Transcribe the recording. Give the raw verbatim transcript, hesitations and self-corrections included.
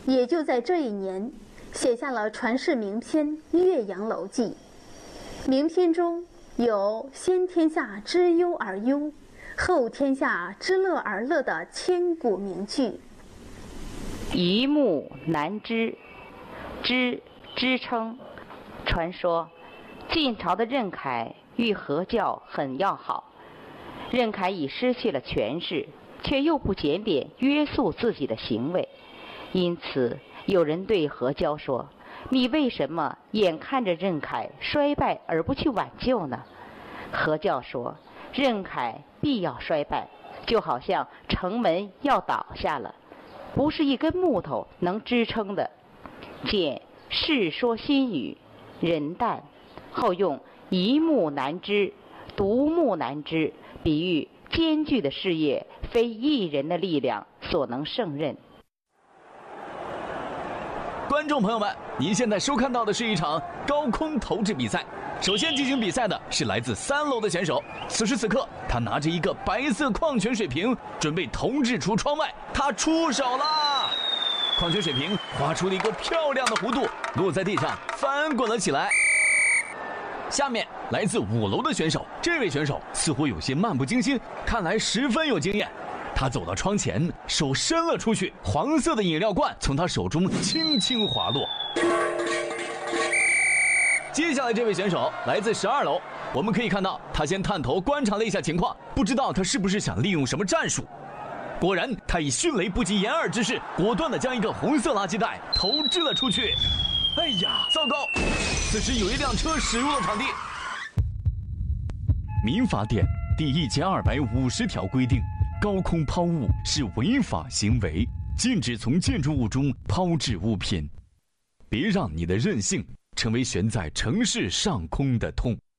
也就在这一年，写下了传世名篇《岳阳楼记》。名篇中有“先天下之忧而忧，后天下之乐而乐”的千古名句。 一目难支，支支撑。传说晋朝的任恺与何教很要好，任恺已失去了权势，却又不检点约束自己的行为，因此有人对何教说：“你为什么眼看着任恺衰败而不去挽救呢？”何教说：“任恺必要衰败，就好像城门要倒下了，不是一根木头能支撑的。”见《世说新语》人诞，后用一目难支、独木难支比喻艰巨的事业非一人的力量所能胜任。 观众朋友们，您现在收看到的是一场高空投掷比赛。首先进行比赛的是来自三楼的选手，此时此刻，他拿着一个白色矿泉水瓶，准备投掷出窗外。他出手啦！矿泉水瓶划出了一个漂亮的弧度，落在地上，翻滚了起来。下面来自五楼的选手，这位选手似乎有些漫不经心，看来十分有经验。他走到窗前，手伸了出去，黄色的饮料罐从他手中轻轻滑落。接下来这位选手来自十二楼，我们可以看到他先探头观察了一下情况，不知道他是不是想利用什么战术。果然，他以迅雷不及掩耳之势，果断地将一个红色垃圾袋投掷了出去。哎呀，糟糕！此时有一辆车驶入了场地。民法典第一千二百五十条规定，高空抛物是违法行为，禁止从建筑物中抛掷物品。别让你的任性成为悬在城市上空的痛。